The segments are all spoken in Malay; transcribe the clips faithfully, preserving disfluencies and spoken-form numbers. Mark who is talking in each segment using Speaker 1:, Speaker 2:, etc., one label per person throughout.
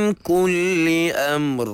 Speaker 1: كل أمر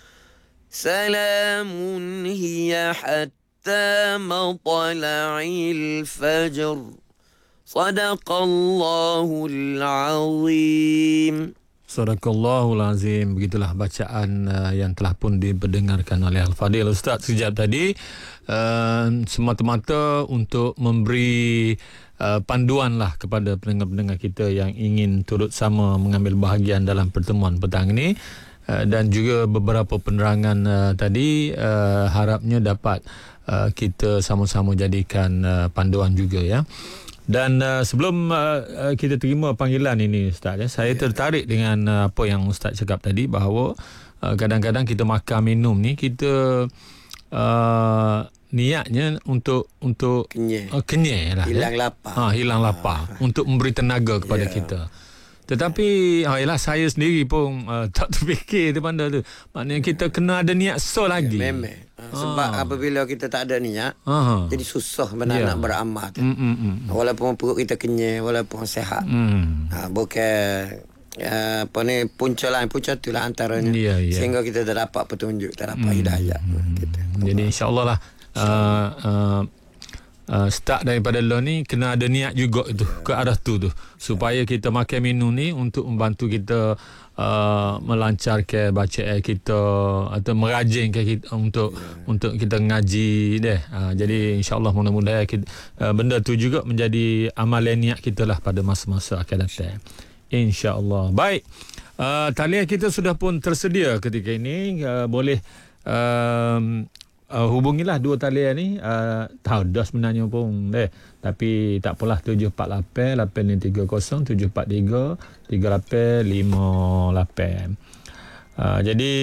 Speaker 1: سلام هي حتى مطلع الفجر صدق الله العظيم.
Speaker 2: Sadaqallahul Azim. Begitulah bacaan uh, yang telah pun diperdengarkan oleh Al-Fadil Ustaz sekejap tadi, uh, semata-mata untuk memberi uh, panduan lah kepada pendengar-pendengar kita yang ingin turut sama mengambil bahagian dalam pertemuan petang ini, uh, dan juga beberapa penerangan uh, tadi uh, harapnya dapat uh, kita sama-sama jadikan uh, panduan juga ya. Dan uh, sebelum uh, uh, kita terima panggilan ini Ustaz ya, saya tertarik dengan uh, apa yang Ustaz cakap tadi, bahawa uh, kadang-kadang kita makan minum ni kita uh, niatnya untuk untuk
Speaker 1: Kenyai.
Speaker 2: uh, kenyai lah,
Speaker 1: Hilang
Speaker 2: ya?
Speaker 1: lapar.
Speaker 2: Ha, hilang lapar ha. Untuk memberi tenaga kepada
Speaker 1: Yeah.
Speaker 2: kita. Tetapi ha, yalah, saya sendiri pun uh, tak terfikir tu benda tu. Maknanya kita kena ada niat so lagi.
Speaker 1: Ya, memang. Ha, sebab
Speaker 2: Ah.
Speaker 1: apabila kita tak ada niat,
Speaker 2: Aha.
Speaker 1: jadi susah benar
Speaker 2: Ya.
Speaker 1: nak beramal tu.
Speaker 2: Mm, mm, mm.
Speaker 1: Walaupun perut kita kenyai, walaupun sehat.
Speaker 2: Mm.
Speaker 1: Ha, bukan uh, apa ni, punca lain, punca tu lah antaranya.
Speaker 2: Ya, ya.
Speaker 1: Sehingga kita tak dapat petunjuk, tak dapat hidayah. Kita.
Speaker 2: Jadi insya-Allah lah uh, uh, uh, start daripada lo ni kena ada niat juga itu ke arah tu tu, supaya kita makan minum ni untuk membantu kita uh, melancarkan bacaan kita atau merajinkan kita untuk yeah. untuk kita ngaji deh. Uh, jadi insya-Allah mudah-mudahan kita, uh, benda tu juga menjadi amalan niat kita lah pada masa-masa akan datang. Insya-Allah. Baik. Uh, talian kita sudah pun tersedia ketika ini. Uh, boleh um, uh, hubungilah dua talian ni. Uh, tahu dah sebenarnya pun deh. Tapi tak apalah, tujuh empat lapan lapan tiga kosong tujuh empat tiga tiga lapan lima lapan. Uh, jadi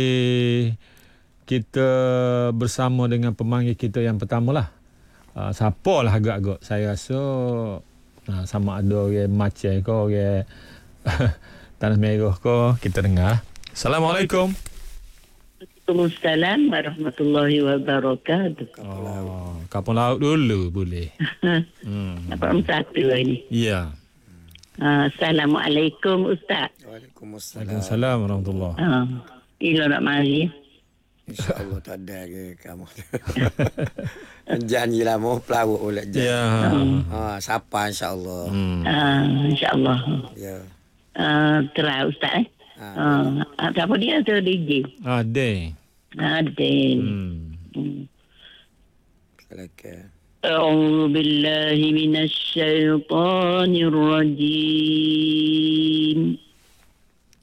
Speaker 2: kita bersama dengan pemanggil kita yang pertama lah. Uh, siapa lah agak-agak. Saya rasa uh, sama ada orang Macam ke, orang Tanah Merah ke. Kita dengar. Assalamualaikum.
Speaker 3: Waalaikumsalam warahmatullahi wabarakatuh.
Speaker 2: Oh, kapal laut dulu boleh. hmm.
Speaker 3: Apa satu ini?
Speaker 2: Ya.
Speaker 3: Uh, Assalamualaikum Ustaz.
Speaker 1: Waalaikumsalam.
Speaker 2: Waalaikumsalam warahmatullahi.
Speaker 3: Uh, Ilo nak mari.
Speaker 1: InsyaAllah tak ada ke kamu. Janjilah mau pelawak boleh janji.
Speaker 2: Ya.
Speaker 1: Ha, siapa insyaAllah.
Speaker 2: Hmm.
Speaker 3: Uh, InsyaAllah.
Speaker 1: Ya.
Speaker 3: Uh, Terah Ustaz eh. Uh, siapa dia tu D J?
Speaker 2: Ada.
Speaker 3: Ada.
Speaker 2: Hmm.
Speaker 3: Hmm.
Speaker 1: Silakan.
Speaker 3: أعوذ بالله من الشيطان الرجيم